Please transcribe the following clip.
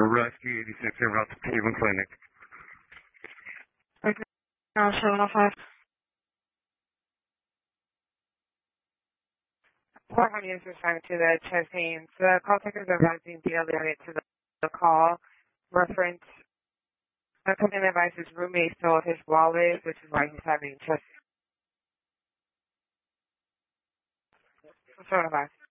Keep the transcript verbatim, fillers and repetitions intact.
for Rescue eighty-six over at the Cleveland Clinic. Okay. Now, seven oh five. Four hundred is assigned to the chest pains. The call takers are advising be alerted to the, the call. Reference, the company advises roommate stole his wallet, which is why he's having chest. seven oh five.